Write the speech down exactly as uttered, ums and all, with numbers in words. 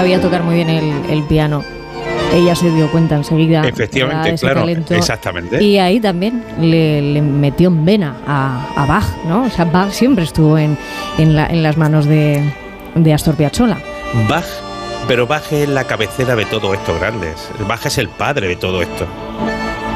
sabía tocar muy bien el, el piano. Ella se dio cuenta enseguida. Efectivamente, claro, talento, exactamente. Y ahí también le, le metió en vena a, a Bach, ¿no? O sea, Bach siempre estuvo en, en, la, en las manos de, de Astor Piazzolla. Bach, pero Bach es la cabecera de todos estos grandes. Bach es el padre de todo esto.